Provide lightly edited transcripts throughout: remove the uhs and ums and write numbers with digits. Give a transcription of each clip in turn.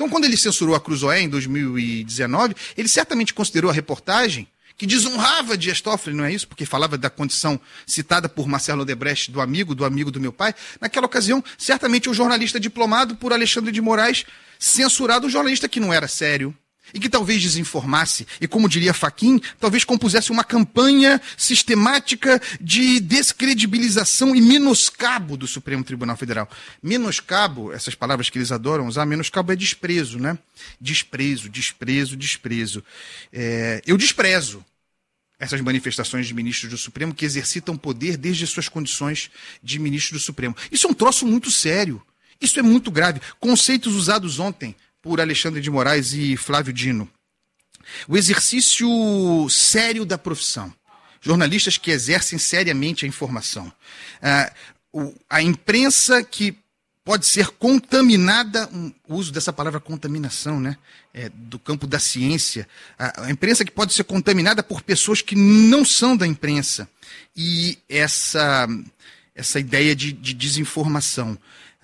Então, quando ele censurou a Cruzoé em 2019, ele certamente considerou a reportagem que desonrava Dias Toffoli, não é isso? Porque falava da condição citada por Marcelo Odebrecht do amigo do meu pai. Naquela ocasião, certamente o jornalista diplomado por Alexandre de Moraes censurado um jornalista que não era sério e que talvez desinformasse, e como diria Fachin, talvez compusesse uma campanha sistemática de descredibilização e menoscabo do Supremo Tribunal Federal. Menoscabo, essas palavras que eles adoram usar, menoscabo é desprezo, né? Desprezo. Eu desprezo essas manifestações de ministros do Supremo que exercitam poder desde suas condições de ministro do Supremo. Isso é um troço muito sério. Isso é muito grave. Conceitos usados ontem por Alexandre de Moraes e Flávio Dino. O exercício sério da profissão. Jornalistas que exercem seriamente a informação. A imprensa que pode ser contaminada, o uso dessa palavra contaminação, né? Do campo da ciência. A imprensa que pode ser contaminada por pessoas que não são da imprensa. E essa ideia de desinformação.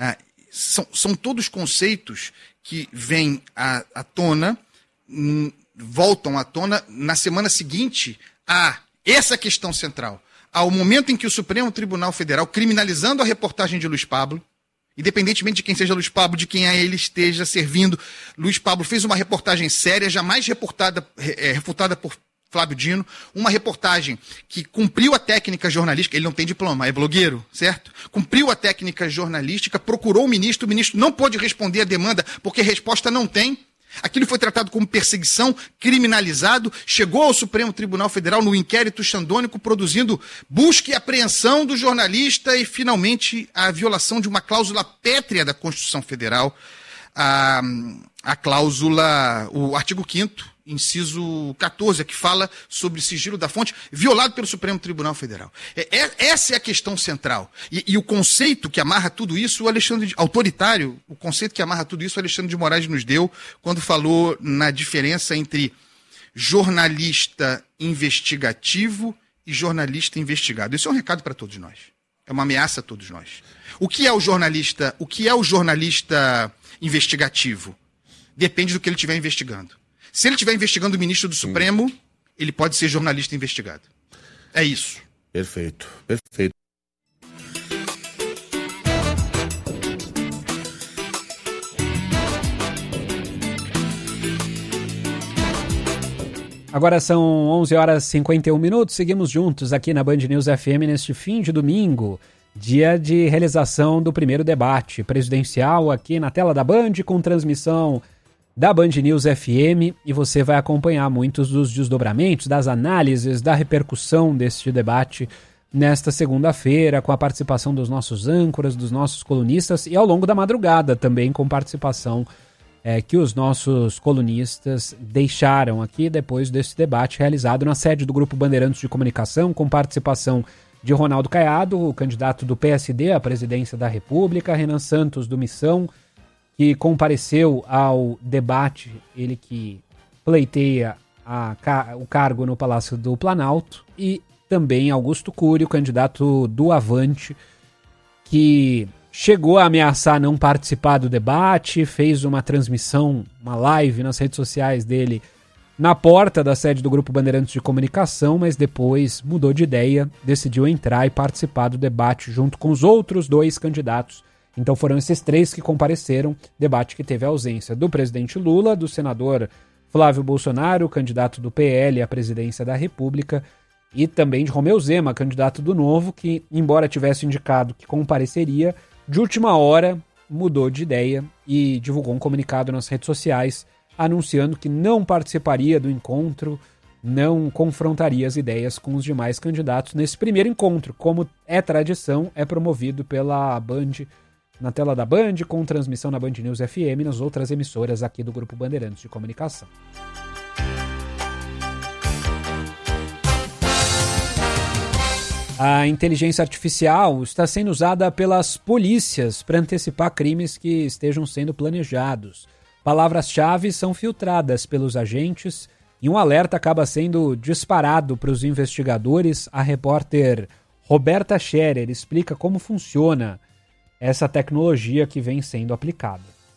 São todos conceitos que vêm à tona, voltam à tona na semana seguinte a essa questão central, ao momento em que o Supremo Tribunal Federal, criminalizando a reportagem de Luiz Pablo, independentemente de quem seja Luiz Pablo, de quem a ele esteja servindo, Luiz Pablo fez uma reportagem séria, jamais refutada por Flávio Dino, uma reportagem que cumpriu a técnica jornalística, ele não tem diploma, é blogueiro, certo? Cumpriu a técnica jornalística, procurou o ministro não pôde responder a demanda porque resposta não tem. Aquilo foi tratado como perseguição, criminalizado, chegou ao Supremo Tribunal Federal no inquérito xandônico, produzindo busca e apreensão do jornalista e, finalmente, a violação de uma cláusula pétrea da Constituição Federal, a cláusula, o artigo 5º, inciso 14, que fala sobre o sigilo da fonte, violado pelo Supremo Tribunal Federal. Essa é a questão central. E o conceito que amarra tudo isso, autoritário, o conceito que amarra tudo isso, o Alexandre de Moraes nos deu quando falou na diferença entre jornalista investigativo e jornalista investigado. Isso é um recado para todos nós. É uma ameaça a todos nós. O que é o jornalista investigativo? Depende do que ele estiver investigando. Se ele estiver investigando o ministro do Supremo, ele pode ser jornalista investigado. É isso. Perfeito. Agora são 11h51. Seguimos juntos aqui na Band News FM neste fim de domingo, dia de realização do primeiro debate presidencial aqui na tela da Band, com transmissão da Band News FM, e você vai acompanhar muitos dos desdobramentos, das análises, da repercussão deste debate nesta segunda-feira, com a participação dos nossos âncoras, dos nossos colunistas, e ao longo da madrugada também com participação que os nossos colunistas deixaram aqui depois desse debate realizado na sede do Grupo Bandeirantes de Comunicação, com participação de Ronaldo Caiado, o candidato do PSD à presidência da República, Renan Santos, do Missão, que compareceu ao debate, ele que pleiteia o cargo no Palácio do Planalto, e também Augusto Cury, o candidato do Avante, que chegou a ameaçar não participar do debate, fez uma transmissão, uma live nas redes sociais dele na porta da sede do Grupo Bandeirantes de Comunicação, mas depois mudou de ideia, decidiu entrar e participar do debate junto com os outros dois candidatos. Então foram esses três que compareceram, debate que teve a ausência do presidente Lula, do senador Flávio Bolsonaro, candidato do PL à presidência da República, e também de Romeu Zema, candidato do Novo, que, embora tivesse indicado que compareceria, de última hora mudou de ideia e divulgou um comunicado nas redes sociais anunciando que não participaria do encontro, não confrontaria as ideias com os demais candidatos nesse primeiro encontro. Como é tradição, é promovido pela Band, na tela da Band, com transmissão na Band News FM e nas outras emissoras aqui do Grupo Bandeirantes de Comunicação. A inteligência artificial está sendo usada pelas polícias para antecipar crimes que estejam sendo planejados. Palavras-chave são filtradas pelos agentes e um alerta acaba sendo disparado para os investigadores. A repórter Roberta Scherer explica como funciona essa tecnologia que vem sendo aplicada.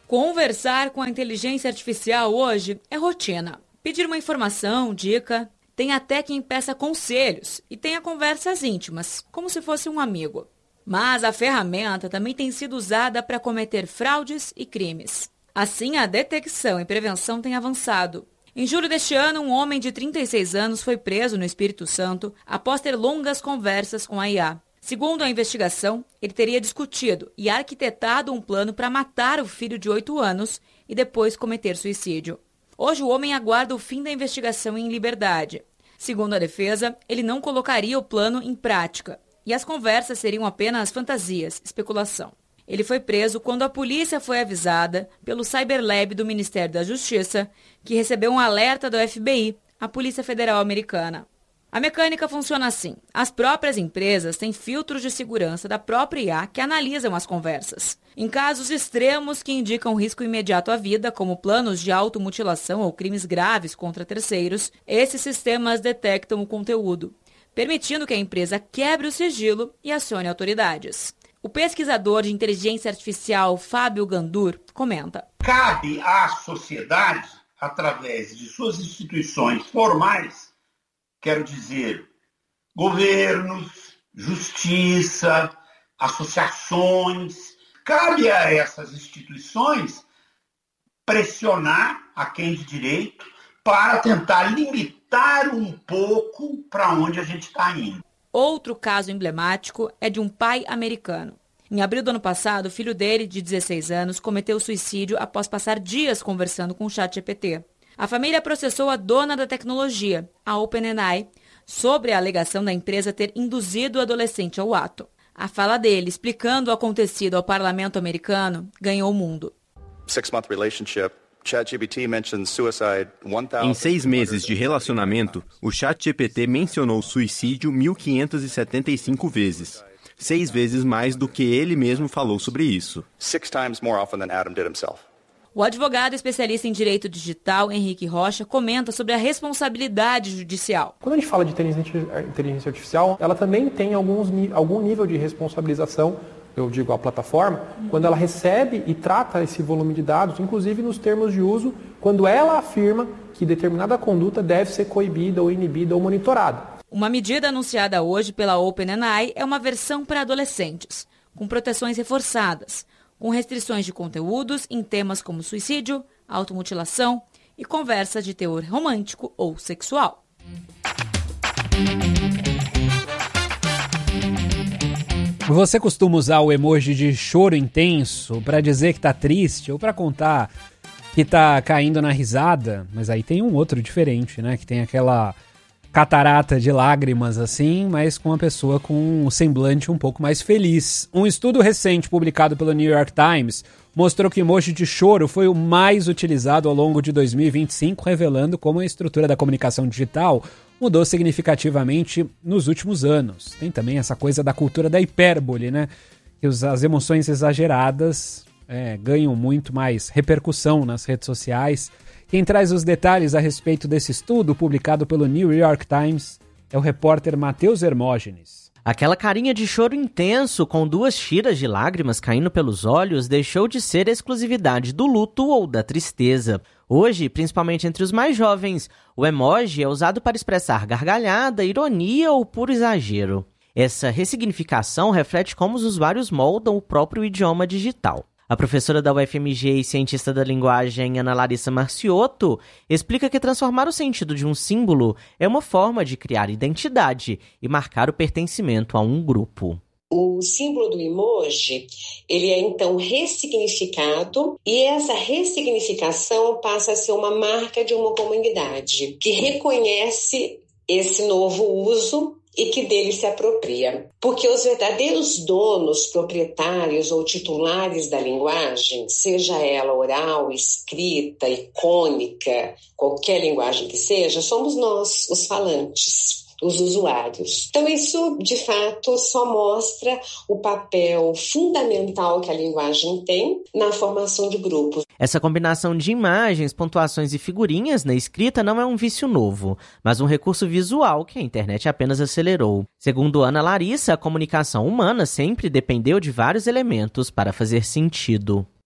Conversar com a inteligência artificial hoje é rotina. Pedir uma informação, dica, tem até quem peça conselhos e tenha conversas íntimas, como se fosse um amigo. Mas a ferramenta também tem sido usada para cometer fraudes e crimes. Assim, a detecção e prevenção têm avançado. Em julho deste ano, um homem de 36 anos foi preso no Espírito Santo após ter longas conversas com a IA. Segundo a investigação, ele teria discutido e arquitetado um plano para matar o filho de 8 anos e depois cometer suicídio. Hoje, o homem aguarda o fim da investigação em liberdade. Segundo a defesa, ele não colocaria o plano em prática e as conversas seriam apenas fantasias, especulação. Ele foi preso quando a polícia foi avisada pelo Cyberlab do Ministério da Justiça, que recebeu um alerta do FBI, a Polícia Federal Americana. A mecânica funciona assim. As próprias empresas têm filtros de segurança da própria IA que analisam as conversas. Em casos extremos que indicam risco imediato à vida, como planos de automutilação ou crimes graves contra terceiros, esses sistemas detectam o conteúdo, permitindo que a empresa quebre o sigilo e acione autoridades. O pesquisador de inteligência artificial Fábio Gandur comenta: cabe à sociedade, através de suas instituições formais, quero dizer, governos, justiça, associações, cabe a essas instituições pressionar a quem de direito para tentar limitar um pouco para onde a gente está indo. Outro caso emblemático é de um pai americano. Em abril do ano passado, o filho dele, de 16 anos, cometeu suicídio após passar dias conversando com o ChatGPT. A família processou a dona da tecnologia, a OpenAI, sobre a alegação da empresa ter induzido o adolescente ao ato. A fala dele, explicando o acontecido ao parlamento americano, ganhou o mundo. Em 6 meses de relacionamento, o ChatGPT mencionou suicídio 1.575 vezes. 6 vezes mais do que ele mesmo falou sobre isso. 6 times more often than Adam did himself. O advogado especialista em direito digital, Henrique Rocha, comenta sobre a responsabilidade judicial. Quando a gente fala de inteligência artificial, ela também tem algum nível de responsabilização, eu digo a plataforma, quando ela recebe e trata esse volume de dados, inclusive nos termos de uso, quando ela afirma que determinada conduta deve ser coibida ou inibida ou monitorada. Uma medida anunciada hoje pela OpenAI é uma versão para adolescentes, com proteções reforçadas, com restrições de conteúdos em temas como suicídio, automutilação e conversas de teor romântico ou sexual. Você costuma usar o emoji de choro intenso para dizer que tá triste ou para contar que tá caindo na risada? Mas aí tem um outro diferente, né? Que tem aquela catarata de lágrimas assim, mas com uma pessoa com um semblante um pouco mais feliz. Um estudo recente publicado pelo New York Times mostrou que o emoji de choro foi o mais utilizado ao longo de 2025, revelando como a estrutura da comunicação digital mudou significativamente nos últimos anos. Tem também essa coisa da cultura da hipérbole, né? Que as emoções exageradas ganham muito mais repercussão nas redes sociais. Quem traz os detalhes a respeito desse estudo, publicado pelo New York Times, é o repórter Matheus Hermógenes. Aquela carinha de choro intenso, com 2 tiras de lágrimas caindo pelos olhos, deixou de ser exclusividade do luto ou da tristeza. Hoje, principalmente entre os mais jovens, o emoji é usado para expressar gargalhada, ironia ou puro exagero. Essa ressignificação reflete como os usuários moldam o próprio idioma digital. A professora da UFMG e cientista da linguagem Ana Larissa Marciotto explica que transformar o sentido de um símbolo é uma forma de criar identidade e marcar o pertencimento a um grupo. O símbolo do emoji, ele é então ressignificado e essa ressignificação passa a ser uma marca de uma comunidade que reconhece esse novo uso e que dele se apropria. Porque os verdadeiros donos, proprietários ou titulares da linguagem, seja ela oral, escrita, icônica, qualquer linguagem que seja, somos nós, os falantes, os usuários. Então isso, de fato, só mostra o papel fundamental que a linguagem tem na formação de grupos. Essa combinação de imagens, pontuações e figurinhas na escrita não é um vício novo, mas um recurso visual que a internet apenas acelerou. Segundo Ana Larissa, a comunicação humana sempre dependeu de vários elementos para fazer sentido.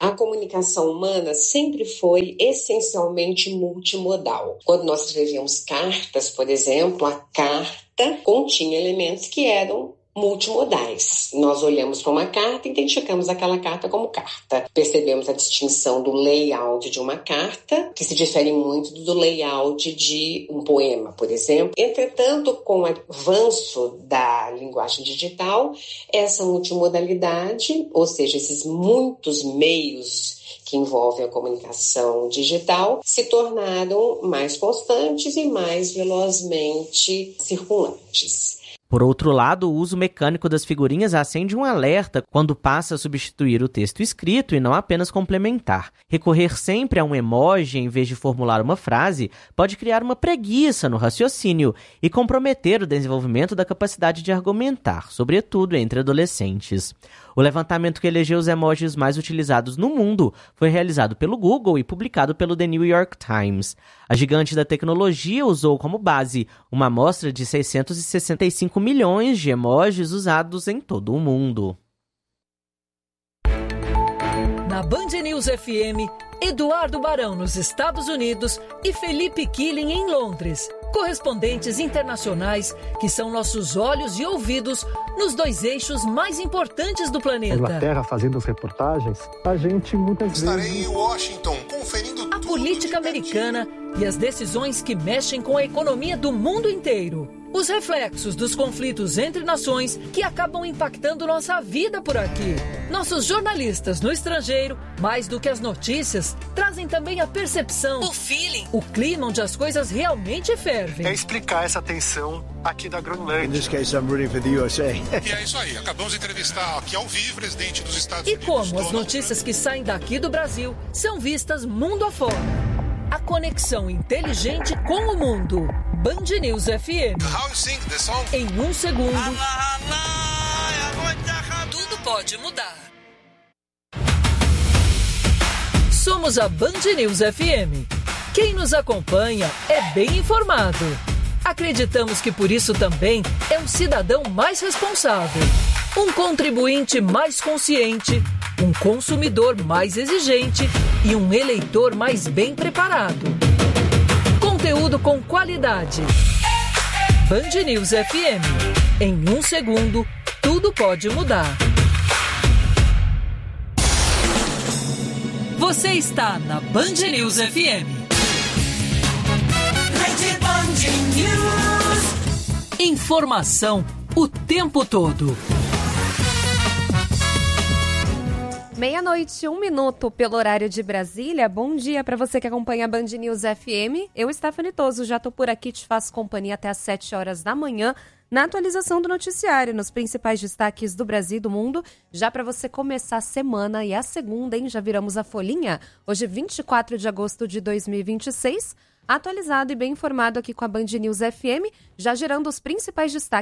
A comunicação humana sempre foi essencialmente multimodal. Quando nós escrevíamos cartas, por exemplo, a carta continha elementos que eram multimodais. Nós olhamos para uma carta e identificamos aquela carta como carta. Percebemos a distinção do layout de uma carta, que se difere muito do layout de um poema, por exemplo. Entretanto, com o avanço da linguagem digital, essa multimodalidade, ou seja, esses muitos meios que envolvem a comunicação digital, se tornaram mais constantes e mais velozmente circulantes. Por outro lado, o uso mecânico das figurinhas acende um alerta quando passa a substituir o texto escrito e não apenas complementar. Recorrer sempre a um emoji em vez de formular uma frase pode criar uma preguiça no raciocínio e comprometer o desenvolvimento da capacidade de argumentar, sobretudo entre adolescentes. O levantamento que elegeu os emojis mais utilizados no mundo foi realizado pelo Google e publicado pelo The New York Times. A gigante da tecnologia usou como base uma amostra de 665 milhões de emojis usados em todo o mundo. Na Band News FM, Eduardo Barão nos Estados Unidos e Felipe Killing em Londres. Correspondentes internacionais que são nossos olhos e ouvidos nos dois eixos mais importantes do planeta. Inglaterra fazendo as reportagens, a gente muitas Estarei vezes... em Washington conferindo a política americana e as decisões que mexem com a economia do mundo inteiro. Os reflexos dos conflitos entre nações que acabam impactando nossa vida por aqui. Nossos jornalistas no estrangeiro, mais do que as notícias, trazem também a percepção, o feeling, o clima onde as coisas realmente fervem. É explicar essa tensão aqui da Groenlândia. In this case, I'm rooting for the USA. E é isso aí, acabamos de entrevistar aqui ao vivo o presidente dos Estados Unidos. E como as notícias que saem daqui do Brasil são vistas mundo afora. A conexão inteligente com o mundo. Band News FM. How you sing the song? Em um segundo, tudo pode mudar. Somos a Band News FM. Quem nos acompanha é bem informado. Acreditamos que por isso também é um cidadão mais responsável, um contribuinte mais consciente, um consumidor mais exigente e um eleitor mais bem preparado. Conteúdo com qualidade. Band News FM. Em um segundo, tudo pode mudar. Você está na Band News FM. Rede Band News. Informação o tempo todo. 00:01 pelo horário de Brasília. Bom dia para você que acompanha a Band News FM. Eu, Stephanie Toso, já estou por aqui, te faço companhia até às 7 horas da manhã na atualização do noticiário, nos principais destaques do Brasil e do mundo, já para você começar a semana e a segunda, hein? Já viramos a folhinha. Hoje, 24 de agosto de 2026, atualizado e bem informado aqui com a Band News FM, já gerando os principais destaques